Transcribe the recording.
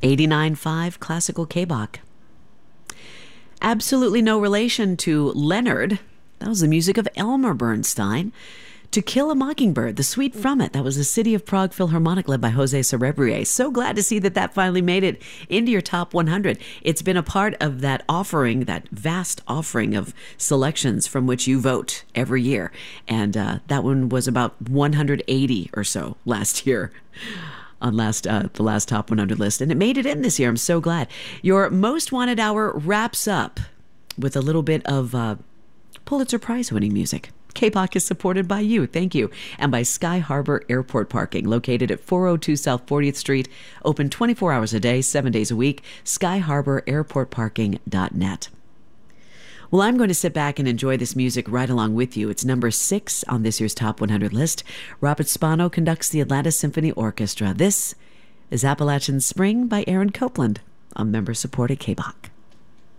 89.5 Classical K-Bach. Absolutely no relation to Leonard. That was the music of Elmer Bernstein. To Kill a Mockingbird, the suite from it. That was the City of Prague Philharmonic led by Jose Cerebrier. So glad to see that finally made it into your top 100. It's been a part of that offering, that vast offering of selections from which you vote every year. And that one was about 180 or so last year on the last top 100 list. And it made it in this year. I'm so glad. Your Most Wanted Hour wraps up with a little bit of Pulitzer Prize winning music. K-Bach is supported by you, thank you, and by Sky Harbor Airport Parking, located at 402 South 40th Street, open 24 hours a day, 7 days a week, skyharbораirportparking.net. Well, I'm going to sit back and enjoy this music right along with you. It's number 6 on this year's Top 100 list. Robert Spano conducts the Atlanta Symphony Orchestra. This is Appalachian Spring by Aaron Copland on member-supported K-Bach.